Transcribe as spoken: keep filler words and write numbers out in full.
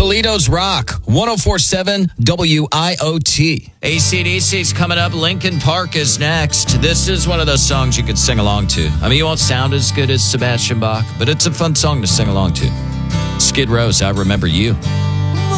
Toledo's Rock, one oh four point seven W I O T. A C D C's coming up. Linkin Park is next. This is one of those songs you could sing along to. I mean, you won't sound as good as Sebastian Bach, but it's a fun song to sing along to. Skid Row's I Remember You.